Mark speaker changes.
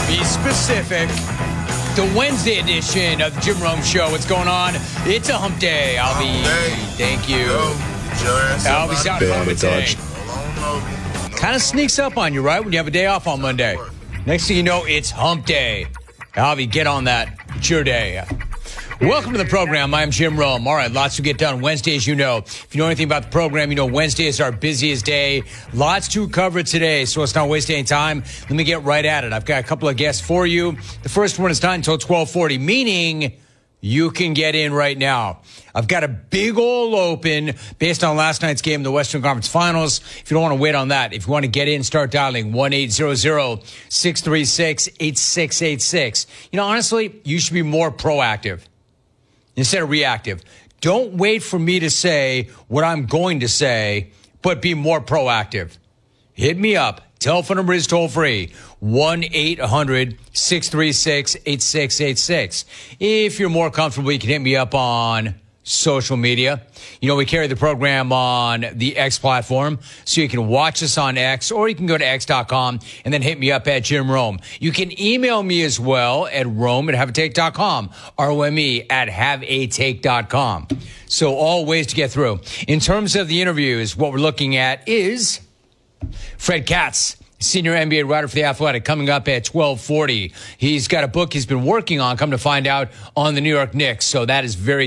Speaker 1: Be specific. The Wednesday edition of the Jim Rome Show. What's going on? It's a hump day, Albie. Thank you. Albie's out front today. Kind of sneaks up on you, right, when you have a day off on Monday. Next thing you know, it's hump day. Albie, get on that. It's your day. Welcome to the program. I'm Jim Rome. All right, lots to get done. Wednesday, as you know. If you know anything about the program, you know Wednesday is our busiest day. Lots to cover today, so let's not waste any time. Let me get right at it. I've got a couple of guests for you. The first one is not until 12:40, meaning you can get in right now. I've got a big old open based on last night's game in the Western Conference Finals. If you don't want to wait on that, if you want to get in, start dialing 1-800-636-8686. You know, honestly, you should be more proactive instead of reactive. Don't wait for me to say what I'm going to say, but be more proactive. Hit me up. Telephone number is toll free. 1-800-636-8686. If you're more comfortable, you can hit me up on social media. You know, we carry the program on the X platform, so you can watch us on X, or you can go to x.com and then hit me up at Jim Rome. You can email me as well at rome@haveatake.com, ROME@haveatake.com. So all ways to get through. In terms of the interviews, what we're looking at is Fred Katz, senior NBA writer for The Athletic, coming up at 12:40. He's got a book he's been working on, come to find out, on the New York Knicks. So that is very